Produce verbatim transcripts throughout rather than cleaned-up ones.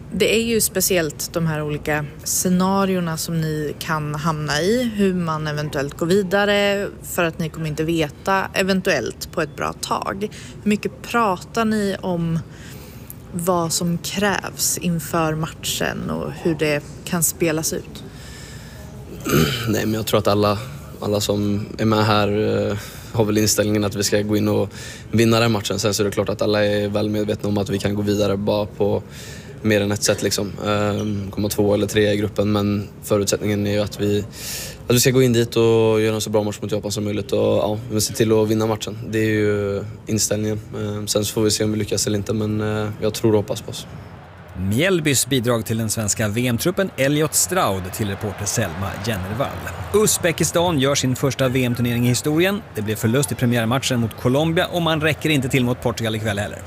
Det är ju speciellt de här olika scenarierna som ni kan hamna i, hur man eventuellt går vidare, för att ni kommer inte veta eventuellt på ett bra tag. Hur mycket pratar ni om vad som krävs inför matchen och hur det kan spelas ut? Nej, men jag tror att alla, alla som är med här eh, har väl inställningen att vi ska gå in och vinna den matchen. Sen så är det klart att alla är väl medvetna om att vi kan gå vidare bara på mer än ett sätt liksom. Um, komma två eller tre i gruppen, men förutsättningen är ju att vi, att vi ska gå in dit och göra en så bra match mot Japan som möjligt och ja, vi se till att vinna matchen. Det är ju inställningen. Um, sen så får vi se om vi lyckas eller inte, men uh, jag tror och hoppas på oss. Mjällbys bidrag till den svenska V M-truppen Elliot Stroud till reporter Selma Jennervall. Uzbekistan gör sin första V M-turnering i historien. Det blev förlust i premiärmatchen mot Colombia och man räcker inte till mot Portugal ikväll heller.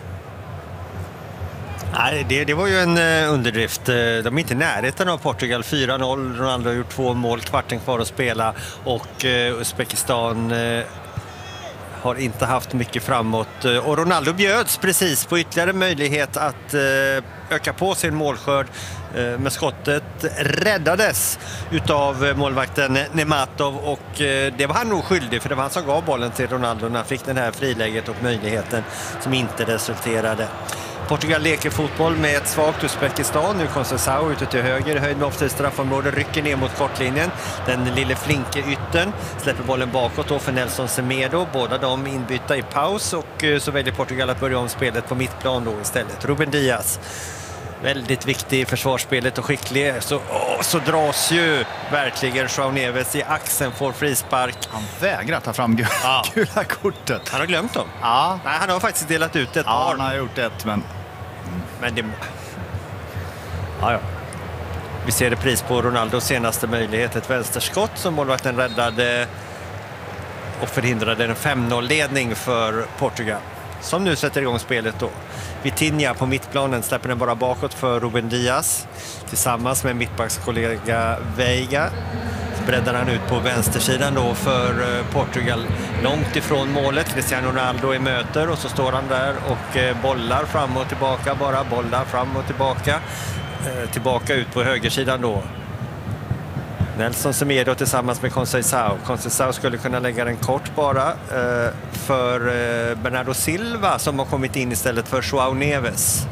Nej, det, det var ju en uh, underdrift. De är inte i närheten av Portugal. fyra noll, Ronaldo har gjort två mål, kvarten kvar att spela och uh, Uzbekistan uh, har inte haft mycket framåt. Och Ronaldo bjöds precis på ytterligare möjlighet att uh, öka på sin målskörd. Uh, men skottet räddades utav målvakten Nematov och uh, det var han nog skyldig, för det var han som gav bollen till Ronaldo när han fick den här friläget och möjligheten som inte resulterade. Portugal leker fotboll med ett svagt Uzbekistan. Nu Conceição ute till höger, höjd med offside straffområde, rycker ner mot kortlinjen. Den lille flinke yttern släpper bollen bakåt då för Nelson Semedo. Båda de inbytta i paus och så väljer Portugal att börja om spelet på mittplan då istället. Ruben Dias, väldigt viktig i försvarsspelet och skicklig. Så, åh, så dras ju verkligen João Neves i axeln, får frispark. Han vägrar ta fram gula, ja. gula kortet. Han har glömt dem. Ja. Nej, han har faktiskt delat ut ett ja, par. Han har gjort ett, men... Men det... Ja, ja. Vi ser det pris på Ronaldos senaste möjlighet. Ett vänsterskott som målvakten räddade och förhindrade en fem noll-ledning för Portugal, som nu sätter igång spelet då. Vitinha på mittplanen släpper den bara bakåt för Ruben Dias. Tillsammans med mittbackskollega Veiga så breddar han ut på vänstersidan då för Portugal. Långt ifrån målet. Cristiano Ronaldo i möter och så står han där och bollar fram och tillbaka. Bara bollar fram och tillbaka. Tillbaka ut på högersidan då. Nelson Semedo tillsammans med Conceição. Conceição skulle kunna lägga den kort bara eh, för eh, Bernardo Silva som har kommit in istället för João Neves.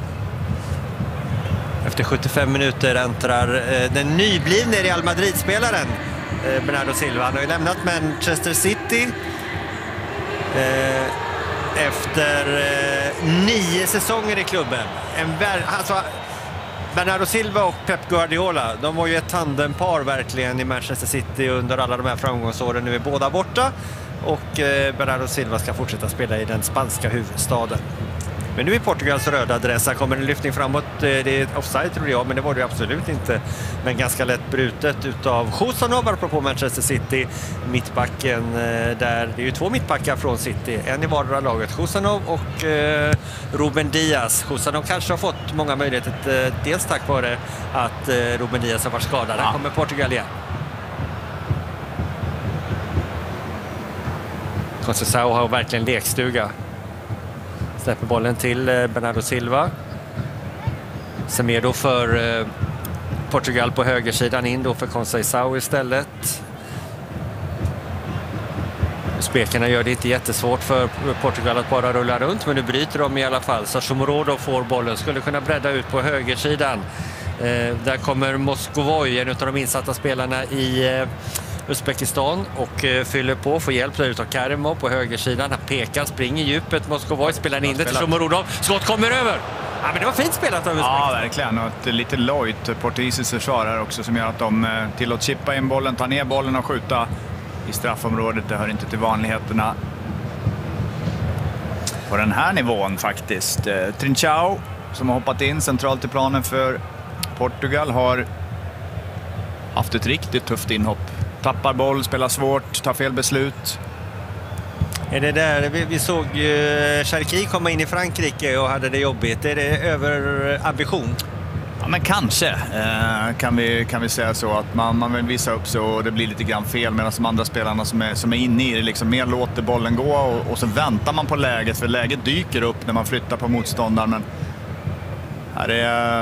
Efter sjuttiofem minuter äntrar eh, den nyblivne Real Madrid-spelaren eh, Bernardo Silva. Han har ju lämnat Manchester City eh, efter eh, nio säsonger i klubben. En vär- alltså, Bernardo Silva och Pep Guardiola, de var ju ett tandempar verkligen i Manchester City under alla de här framgångsåren. Nu är båda borta och eh, Bernardo Silva ska fortsätta spela i den spanska huvudstaden. Men nu är Portugals röda adress. Här kommer en lyftning framåt. Det är offside tror jag, men det var det absolut inte. Men ganska lätt brutet utav Husanov apropå Manchester City. Mittbacken där, det är ju två mittbackar från City. En i vardera laget, Husanov och eh, Ruben Dias. Husanov kanske har fått många möjligheter, eh, dels tack vare att eh, Ruben Dias har varit skadad. Här kommer Portugal igen. Conceição har verkligen lekstuga. Släpper bollen till Bernardo Silva. Semedo för eh, Portugal på högersidan, in då för Conceição istället. Spekarna gör det inte jättesvårt för Portugal att bara rulla runt, men nu bryter de i alla fall. Så Morodo får bollen, skulle kunna bredda ut på högersidan. Eh, där kommer Moscovoj, en av de insatta spelarna i eh, Uzbekistan, och eh, fyller på, får hjälp där utav Karimov på högersidan. Han pekar, springer i djupet. Moscovoj spelar in det till Shomurodov. Skott kommer över. Ja, men det var fint spelat av Uzbekistan. Ja, verkligen. Och ett lite lojt portugisiskt försvar här också som gör att de eh, tillåts chippa in bollen, ta ner bollen och skjuta i straffområdet. Det hör inte till vanligheterna på den här nivån faktiskt. Eh, Trincão som har hoppat in centralt i planen för Portugal har haft ett riktigt tufft inhopp. Tappar boll, spelar svårt, tar fel beslut. Är det där, vi, vi såg ju Cherki komma in i Frankrike och hade det jobbigt. Är det över ambition? Ja, men kanske eh, kan, vi, kan vi säga så att man, man vill visa upp så och det blir lite grann fel, medan de andra spelarna som är, som är inne i det liksom mer låter bollen gå och, och så väntar man på läget, för läget dyker upp när man flyttar på motståndaren. Men här är